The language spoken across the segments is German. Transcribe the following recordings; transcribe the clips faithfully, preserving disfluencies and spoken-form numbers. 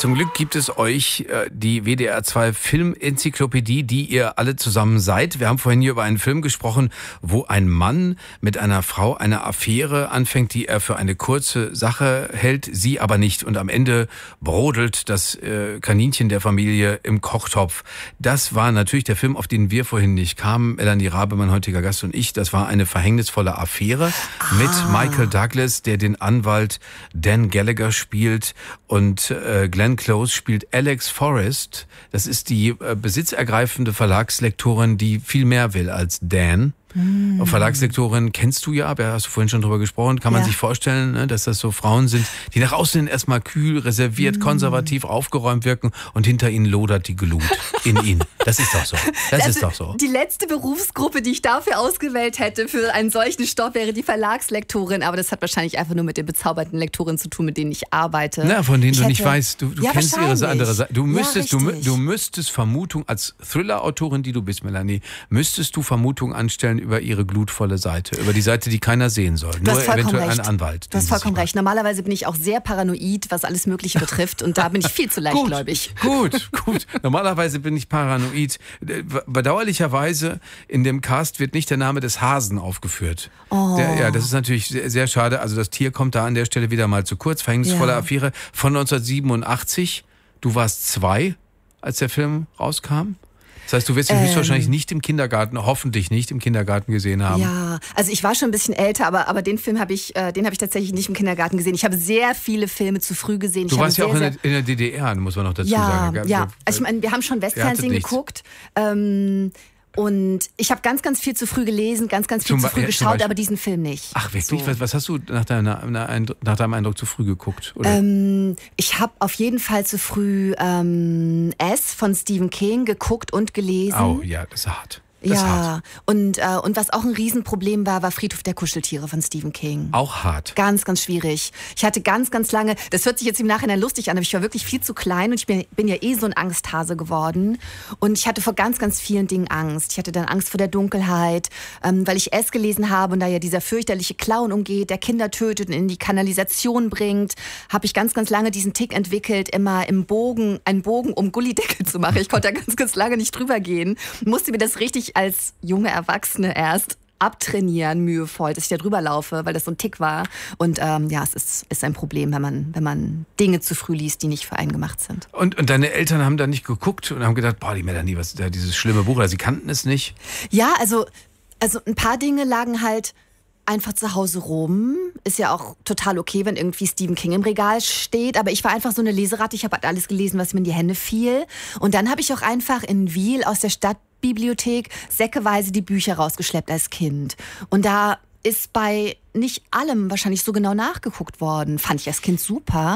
Zum Glück gibt es euch äh, die W D R zwei Filmenzyklopädie, die ihr alle zusammen seid. Wir haben vorhin hier über einen Film gesprochen, wo ein Mann mit einer Frau eine Affäre anfängt, die er für eine kurze Sache hält, sie aber nicht. Und am Ende brodelt das äh, Kaninchen der Familie im Kochtopf. Das war natürlich der Film, auf den wir vorhin nicht kamen. Melanie Rabe, mein heutiger Gast, und ich. Das war eine verhängnisvolle Affäre ah. mit Michael Douglas, der den Anwalt Dan Gallagher spielt, und äh, Glenn Close spielt Alex Forrest. Das ist die äh, besitzergreifende Verlagslektorin, die viel mehr will als Dan. Mm. Verlagslektorin kennst du ja, da hast du vorhin schon drüber gesprochen. Kann man ja. sich vorstellen, ne, dass das so Frauen sind, die nach außen hin erstmal kühl, reserviert, mm. konservativ, aufgeräumt wirken und hinter ihnen lodert die Glut in ihnen. Das ist doch so. Das also ist doch so. Die letzte Berufsgruppe, die ich dafür ausgewählt hätte für einen solchen Stoff, wäre die Verlagslektorin. Aber das hat wahrscheinlich einfach nur mit den bezauberten Lektorinnen zu tun, mit denen ich arbeite. Na, von denen ich du hätte, nicht weißt. Du, du ja, kennst ihre andere Seite. Du müsstest, ja, du, du müsstest Vermutung, als Thriller-Autorin, die du bist, Melanie, müsstest du Vermutung anstellen über ihre glutvolle Seite, über die Seite, die keiner sehen soll. Du Nur eventuell recht. ein Anwalt. Du hast vollkommen recht. Normalerweise bin ich auch sehr paranoid, was alles Mögliche betrifft, und da bin ich viel zu leichtgläubig. Gut, gut, gut. Normalerweise bin ich paranoid. Bedauerlicherweise in dem Cast wird nicht der Name des Hasen aufgeführt. Oh. Der, ja, das ist natürlich sehr, sehr schade. Also das Tier kommt da an der Stelle wieder mal zu kurz. Verhängnisvolle ja. Affäre von neunzehnhundertsiebenundachtzig. Du warst zwei, als der Film rauskam. Das heißt, du wirst ihn ähm, höchstwahrscheinlich nicht im Kindergarten, hoffentlich nicht im Kindergarten gesehen haben. Ja, also ich war schon ein bisschen älter, aber, aber den Film habe ich, äh, den habe ich tatsächlich nicht im Kindergarten gesehen. Ich habe sehr viele Filme zu früh gesehen. Du ich warst ja sehr, auch in der, in der D D R, muss man noch dazu ja, sagen. Ja, also ich meine, wir haben schon Westfernsehen geguckt. Ähm, Und ich habe ganz, ganz viel zu früh gelesen, ganz, ganz viel zum, zu früh ja, geschaut, aber diesen Film nicht. Ach wirklich? So. Was, was hast du nach, deiner, nach deinem Eindruck zu früh geguckt? Oder? Ähm, ich habe auf jeden Fall zu früh ähm, S von Stephen King geguckt und gelesen. Oh ja, das ist hart. Das ja, hart. Und, äh, und was auch ein Riesenproblem war, war Friedhof der Kuscheltiere von Stephen King. Auch hart. Ganz, ganz schwierig. Ich hatte ganz, ganz lange, das hört sich jetzt im Nachhinein lustig an, aber ich war wirklich viel zu klein und ich bin, bin ja eh so ein Angsthase geworden. Und ich hatte vor ganz, ganz vielen Dingen Angst. Ich hatte dann Angst vor der Dunkelheit, ähm, weil ich es gelesen habe und da ja dieser fürchterliche Clown umgeht, der Kinder tötet und in die Kanalisation bringt, habe ich ganz, ganz lange diesen Tick entwickelt, immer im Bogen, einen Bogen um Gullideckel zu machen. Ich konnte da ganz, ganz lange nicht drüber gehen. Musste mir das richtig als junge Erwachsene erst abtrainieren, mühevoll, dass ich da drüber laufe, weil das so ein Tick war. Und ähm, ja, es ist, ist ein Problem, wenn man, wenn man Dinge zu früh liest, die nicht für einen gemacht sind. Und, und deine Eltern haben da nicht geguckt und haben gedacht, boah, die Melanie, was ist da dieses schlimme Buch, oder sie kannten es nicht? Ja, also, also ein paar Dinge lagen halt einfach zu Hause rum. Ist ja auch total okay, wenn irgendwie Stephen King im Regal steht. Aber ich war einfach so eine Leseratte. Ich habe halt alles gelesen, was mir in die Hände fiel. Und dann habe ich auch einfach in Wiel aus der Stadtbibliothek säckeweise die Bücher rausgeschleppt als Kind. Und da ist bei nicht allem wahrscheinlich so genau nachgeguckt worden. Fand ich als Kind super.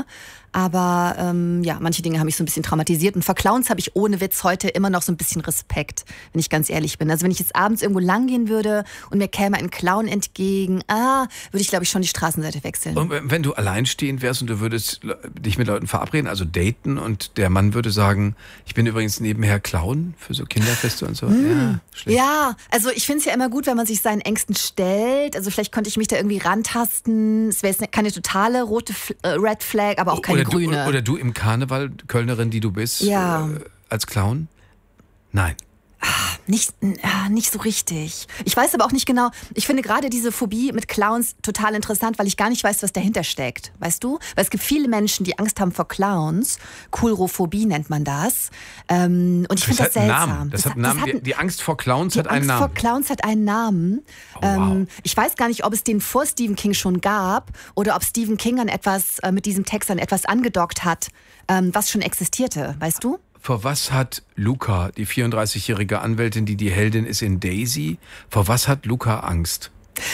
Aber ähm, ja, manche Dinge haben mich so ein bisschen traumatisiert. Und vor Clowns habe ich ohne Witz heute immer noch so ein bisschen Respekt, wenn ich ganz ehrlich bin. Also wenn ich jetzt abends irgendwo lang gehen würde und mir käme ein Clown entgegen, ah, würde ich, glaube ich, schon die Straßenseite wechseln. Und wenn du alleinstehend wärst und du würdest dich mit Leuten verabreden, also daten, und der Mann würde sagen, ich bin übrigens nebenher Clown für so Kinderfeste und so. Hm. Ja, schlecht. Ja, also ich finde es ja immer gut, wenn man sich seinen Ängsten stellt. Also vielleicht könnte ich mich da irgendwie rantasten. Es wäre jetzt keine totale rote F- äh, Red Flag, aber auch keine oder grüne. Du, oder du im Karneval, Kölnerin, die du bist, ja. äh, als Clown? Nein. Nicht, äh, nicht so richtig. Ich weiß aber auch nicht genau, ich finde gerade diese Phobie mit Clowns total interessant, weil ich gar nicht weiß, was dahinter steckt. Weißt du? Weil es gibt viele Menschen, die Angst haben vor Clowns. Coulrophobie nennt man das. Ähm, und ich finde das, das seltsam. Namen. Das, das hat einen Namen. Das hat, die, die Angst vor Clowns die hat einen Angst Namen. vor Clowns hat einen Namen. Oh, wow. ähm, ich weiß gar nicht, ob es den vor Stephen King schon gab oder ob Stephen King an etwas, äh, mit diesem Text an etwas angedockt hat, ähm, was schon existierte. Weißt du? Vor was hat Luca, die vierunddreißigjährige Anwältin, die die Heldin ist in Daisy, vor was hat Luca Angst?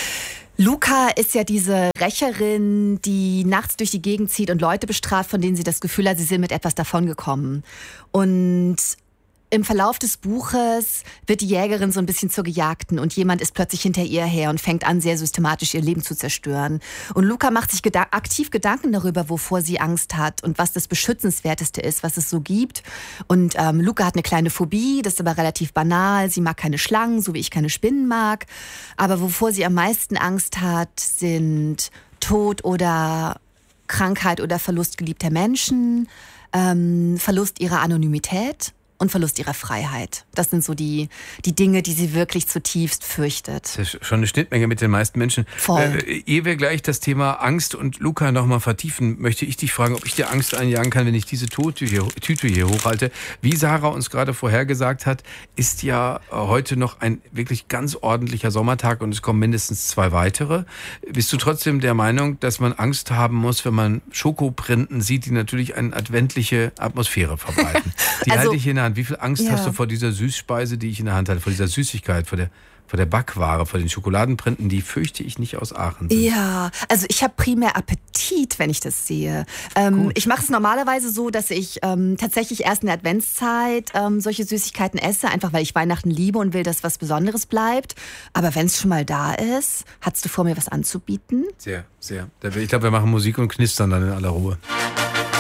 Luca ist ja diese Rächerin, die nachts durch die Gegend zieht und Leute bestraft, von denen sie das Gefühl hat, sie sind mit etwas davongekommen. Und im Verlauf des Buches wird die Jägerin so ein bisschen zur Gejagten und jemand ist plötzlich hinter ihr her und fängt an, sehr systematisch ihr Leben zu zerstören. Und Luca macht sich geda- aktiv Gedanken darüber, wovor sie Angst hat und was das Beschützenswerteste ist, was es so gibt. Und ähm, Luca hat eine kleine Phobie, das ist aber relativ banal. Sie mag keine Schlangen, so wie ich keine Spinnen mag. Aber wovor sie am meisten Angst hat, sind Tod oder Krankheit oder Verlust geliebter Menschen, ähm, Verlust ihrer Anonymität und Verlust ihrer Freiheit. Das sind so die, die Dinge, die sie wirklich zutiefst fürchtet. Das ist schon eine Schnittmenge mit den meisten Menschen. Voll. Äh, ehe wir gleich das Thema Angst und Luca nochmal vertiefen, möchte ich dich fragen, ob ich dir Angst einjagen kann, wenn ich diese Tüte hier, Tüte hier hochhalte. Wie Sarah uns gerade vorhergesagt hat, ist ja heute noch ein wirklich ganz ordentlicher Sommertag und es kommen mindestens zwei weitere. Bist du trotzdem der Meinung, dass man Angst haben muss, wenn man Schokoprinten sieht, die natürlich eine adventliche Atmosphäre verbreiten? Die also, halte ich in der Hand. Wie viel Angst ja. hast du vor dieser Süßspeise, die ich in der Hand halte, vor dieser Süßigkeit, vor der, vor der Backware, vor den Schokoladenprinten, die fürchte ich nicht aus Aachen sind? Ja, also ich habe primär Appetit, wenn ich das sehe. Ähm, ich mache es normalerweise so, dass ich ähm, tatsächlich erst in der Adventszeit ähm, solche Süßigkeiten esse, einfach weil ich Weihnachten liebe und will, dass was Besonderes bleibt. Aber wenn es schon mal da ist, hast du vor, mir was anzubieten? Sehr, sehr. Ich glaube, wir machen Musik und knistern dann in aller Ruhe.